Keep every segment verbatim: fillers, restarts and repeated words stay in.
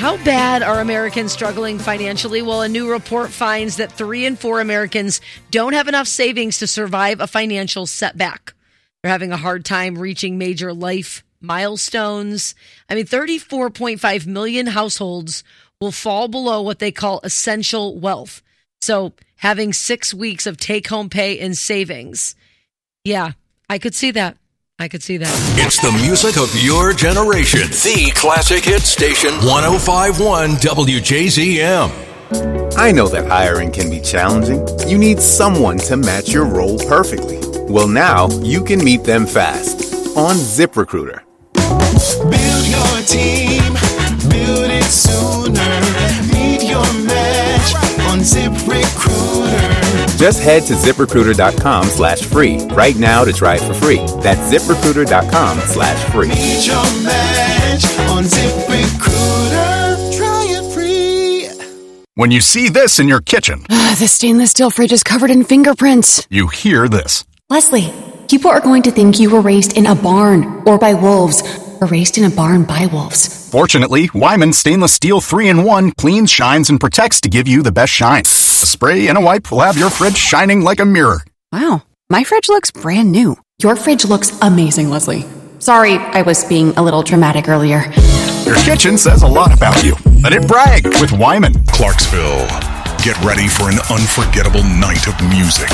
How bad are Americans struggling financially? Well, a new report finds that three in four Americans don't have enough savings to survive a financial setback. They're having a hard time reaching major life milestones. I mean, thirty-four point five million households will fall below what they call essential wealth. So having six weeks of take-home pay and savings. Yeah, I could see that. I could see that. It's the music of your generation. The Classic Hit Station, one oh five point one W J Z M. I know that hiring can be challenging. You need someone to match your role perfectly. Well, now you can meet them fast on ZipRecruiter. Build your team, build it sooner. Meet your match on ZipRecruiter. Just head to ZipRecruiter.com slash free right now to try it for free. That's ZipRecruiter.com slash free. Meet your match on ZipRecruiter. Try it free. When you see this in your kitchen, the stainless steel fridge is covered in fingerprints. You hear this. Leslie, people are going to think you were raised in a barn or by wolves or raised in a barn by wolves. Fortunately, Wyman Stainless Steel three in one cleans, shines, and protects to give you the best shine. A spray and a wipe will have your fridge shining like a mirror. Wow, my fridge looks brand new. Your fridge looks amazing, Leslie. Sorry, I was being a little dramatic earlier. Your kitchen says a lot about you. Let it brag with Wyman. Clarksville, get ready for an unforgettable night of music.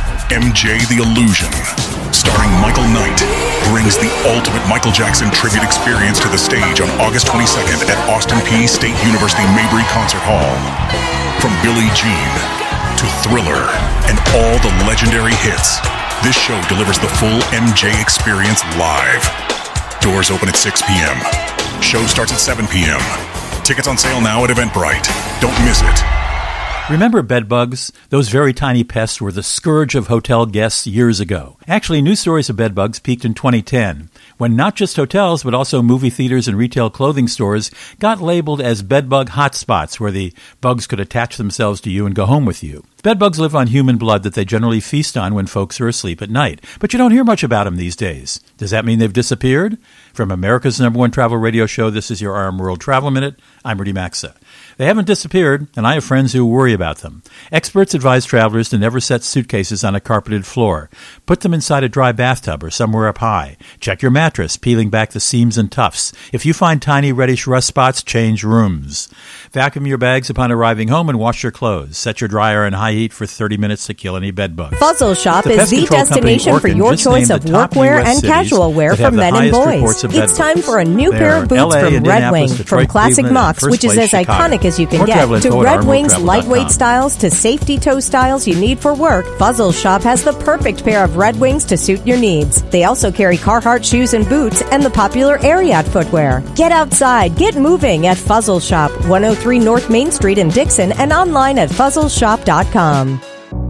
M J the Illusion, starring Michael Knight, brings the ultimate Michael Jackson tribute experience to the stage on August twenty-second at Austin Peay State University Mabry Concert Hall. From Billie Jean to Thriller and all the legendary hits, this show delivers the full M J experience live. Doors open at six p.m. Show starts at seven p.m. Tickets on sale now at Eventbrite. Don't miss it. Remember bedbugs? Those very tiny pests were the scourge of hotel guests years ago. Actually, news stories of bedbugs peaked in twenty ten, when not just hotels, but also movie theaters and retail clothing stores got labeled as bedbug hotspots, where the bugs could attach themselves to you and go home with you. Bedbugs live on human blood that they generally feast on when folks are asleep at night. But you don't hear much about them these days. Does that mean they've disappeared? From America's number one travel radio show, this is your R M World Travel Minute. I'm Rudy Maxa. They haven't disappeared, and I have friends who worry about them. Experts advise travelers to never set suitcases on a carpeted floor. Put them inside a dry bathtub or somewhere up high. Check your mattress, peeling back the seams and tufts. If you find tiny reddish rust spots, change rooms. Vacuum your bags upon arriving home and wash your clothes. Set your dryer on high heat for thirty minutes to kill any bed bugs. Fuzzle Shop is the destination for your choice of workwear and casual wear for men and boys. It's time for a new pair of boots from Red Wing. From classic Mocs, which is as iconic as you can get, to Red Wing's lightweight styles to safety toe styles you need for work, Fuzzle Shop has the perfect pair of Red Wings to suit your needs. They also carry Carhartt shoes and boots and the popular Ariat footwear. Get outside, get moving at Fuzzle Shop, one oh three North Main Street in Dixon, and online at fuzzle shop dot com.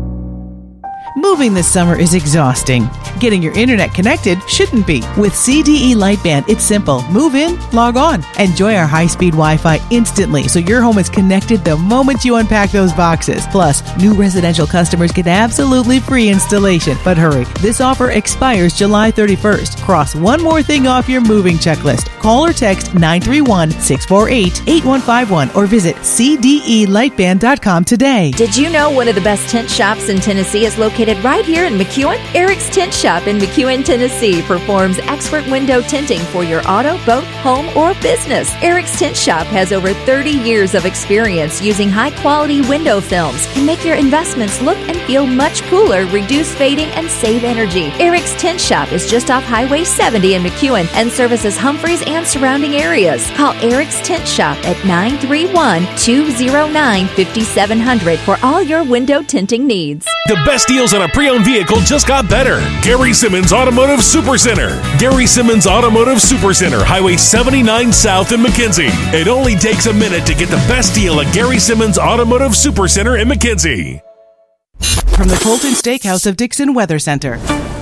Moving this summer is exhausting. Getting your internet connected shouldn't be. With C D E Lightband, it's simple. Move in, log on. Enjoy our high-speed Wi-Fi instantly so your home is connected the moment you unpack those boxes. Plus, new residential customers get absolutely free installation. But hurry, this offer expires July thirty-first. Cross one more thing off your moving checklist. Call or text nine three one, six four eight, eight one five one or visit c d e lightband dot com today. Did you know one of the best tent shops in Tennessee is located right here in McEwen? Eric's Tent Shop in McEwen, Tennessee performs expert window tinting for your auto, boat, home, or business. Eric's Tent Shop has over thirty years of experience using high-quality window films and make your investments look and feel much cooler, reduce fading, and save energy. Eric's Tent Shop is just off Highway seventy in McEwen and services Humphreys and surrounding areas. Call Eric's Tent Shop at nine three one, two oh nine, five seven zero zero for all your window tinting needs. The best deals on a pre-owned vehicle just got better. Gary Simmons Automotive Supercenter. Gary Simmons Automotive Supercenter, Highway seventy-nine South in McKenzie. It only takes a minute to get the best deal at Gary Simmons Automotive Supercenter in McKenzie. From the Colton Steakhouse of Dixon Weather Center.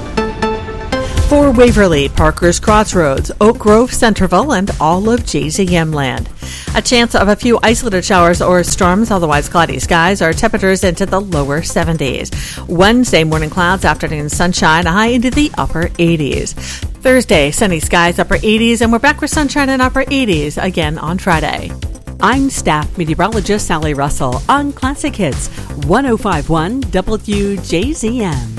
For Waverly, Parker's Crossroads, Oak Grove, Centerville, and all of J Z M land. A chance of a few isolated showers or storms, otherwise cloudy skies, our temperatures into the lower seventies. Wednesday, morning clouds, afternoon sunshine, a high into the upper eighties. Thursday, sunny skies, upper eighties, and we're back with sunshine and upper eighties again on Friday. I'm staff meteorologist Sally Russell on Classic Hits one oh five point one W J Z M.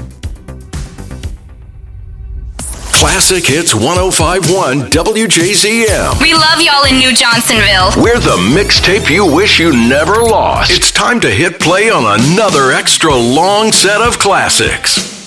Classic Hits one oh five point one W J Z M. We love y'all in New Johnsonville. We're the mixtape you wish you never lost. It's time to hit play on another extra long set of classics.